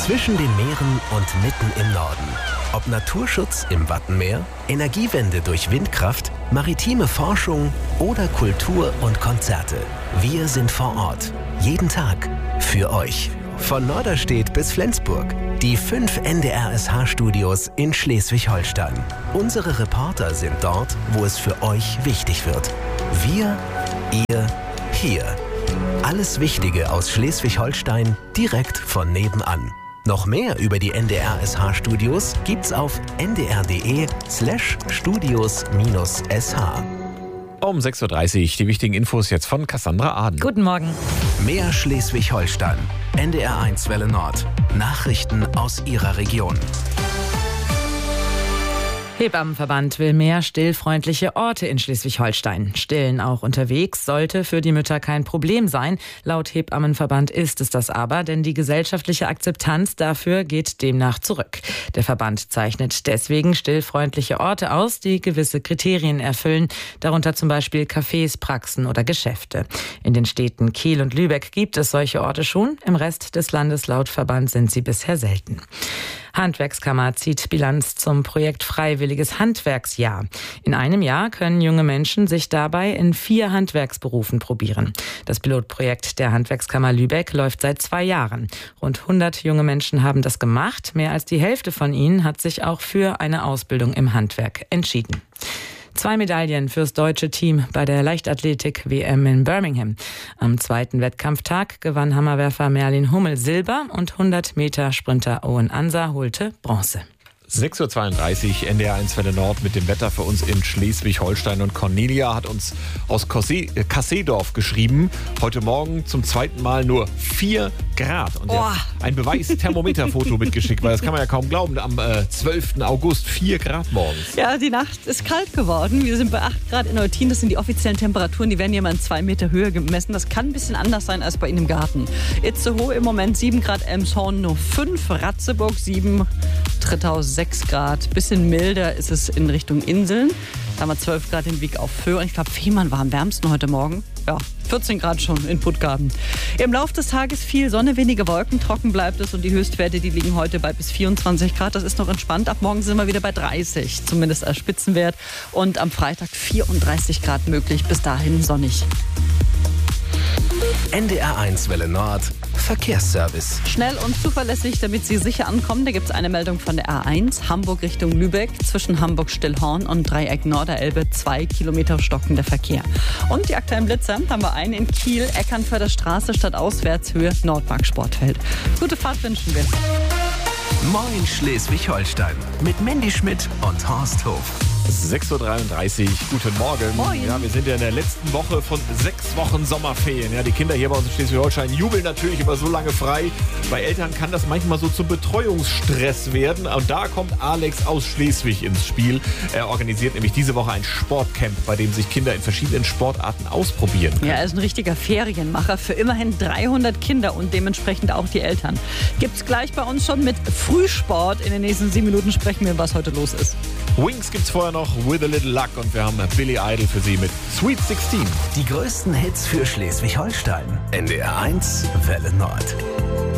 Zwischen den Meeren und mitten im Norden. Ob Naturschutz im Wattenmeer, Energiewende durch Windkraft, maritime Forschung oder Kultur und Konzerte. Wir sind vor Ort. Jeden Tag. Für euch. Von Norderstedt bis Flensburg. Die 5 NDR-SH-Studios in Schleswig-Holstein. Unsere Reporter sind dort, wo es für euch wichtig wird. Wir, ihr, hier. Alles Wichtige aus Schleswig-Holstein direkt von nebenan. Noch mehr über die NDR-SH-Studios gibt's auf ndr.de/studios-sh. Um 6.30 Uhr die wichtigen Infos jetzt von Cassandra Aden. Guten Morgen. Mehr Schleswig-Holstein. NDR1 Welle Nord. Nachrichten aus Ihrer Region. Hebammenverband will mehr stillfreundliche Orte in Schleswig-Holstein. Stillen auch unterwegs sollte für die Mütter kein Problem sein. Laut Hebammenverband ist es das aber, denn die gesellschaftliche Akzeptanz dafür geht demnach zurück. Der Verband zeichnet deswegen stillfreundliche Orte aus, die gewisse Kriterien erfüllen, darunter zum Beispiel Cafés, Praxen oder Geschäfte. In den Städten Kiel und Lübeck gibt es solche Orte schon. Im Rest des Landes laut Verband sind sie bisher selten. Handwerkskammer zieht Bilanz zum Projekt Freiwilliges Handwerksjahr. In einem Jahr können junge Menschen sich dabei in 4 Handwerksberufen probieren. Das Pilotprojekt der Handwerkskammer Lübeck läuft seit 2 Jahren. Rund 100 junge Menschen haben das gemacht. Mehr als die Hälfte von ihnen hat sich auch für eine Ausbildung im Handwerk entschieden. 2 Medaillen fürs deutsche Team bei der Leichtathletik-WM in Birmingham. Am 2. Wettkampftag gewann Hammerwerfer Merlin Hummel Silber und 100-Meter-Sprinter Owen Ansa holte Bronze. 6.32 Uhr, NDR1 Welle Nord mit dem Wetter für uns in Schleswig-Holstein. Und Cornelia hat uns aus Kassedorf geschrieben. Heute Morgen zum 2. Mal nur 4 Grad. Und er hat ein Beweis-Thermometerfoto mitgeschickt, weil das kann man ja kaum glauben. Am 12. August 4 Grad morgens. Ja, die Nacht ist kalt geworden. Wir sind bei 8 Grad in Eutin. Das sind die offiziellen Temperaturen. Die werden ja mal in 2 Meter Höhe gemessen. Das kann ein bisschen anders sein als bei Ihnen im Garten. Itzehoe im Moment 7 Grad, Elmshorn nur 5, Ratzeburg 7, Trittau 6 Grad. Bisschen milder ist es in Richtung Inseln. Da haben wir 12 Grad in Wieg auf Föhr. Und ich glaube, Fehmarn war am wärmsten heute Morgen. Ja, 14 Grad schon in Puttgarden. Im Laufe des Tages viel Sonne, wenige Wolken, trocken bleibt es. Und die Höchstwerte, die liegen heute bei bis 24 Grad. Das ist noch entspannt. Ab morgen sind wir wieder bei 30, zumindest als Spitzenwert. Und am Freitag 34 Grad möglich. Bis dahin sonnig. NDR1 Welle Nord. Verkehrsservice. Schnell und zuverlässig, damit Sie sicher ankommen. Da gibt es eine Meldung von der A1, Hamburg Richtung Lübeck, zwischen Hamburg-Stillhorn und Dreieck Norderelbe, 2 Kilometer stockender Verkehr. Und die aktuellen Blitzer haben wir einen in Kiel, Eckernförder Straße, statt Auswärtshöhe, Nordmark Sportfeld. Gute Fahrt wünschen wir. Moin Schleswig-Holstein mit Mandy Schmidt und Horst Hof. 6.33 Uhr, guten Morgen. Moin. Ja, wir sind ja in der letzten Woche von 6 Wochen Sommerferien. Ja, die Kinder hier bei uns in Schleswig-Holstein jubeln natürlich über so lange frei. Bei Eltern kann das manchmal so zum Betreuungsstress werden. Und da kommt Alex aus Schleswig ins Spiel. Er organisiert nämlich diese Woche ein Sportcamp, bei dem sich Kinder in verschiedenen Sportarten ausprobieren können. Ja, er ist ein richtiger Ferienmacher für immerhin 300 Kinder und dementsprechend auch die Eltern. Gibt's gleich bei uns schon mit Frühsport. In den nächsten 7 Minuten sprechen wir, was heute los ist. Wings gibt's vorher noch, With a Little Luck, und wir haben Billy Idol für Sie mit Sweet 16. Die größten Hits für Schleswig-Holstein. NDR1 Welle Nord.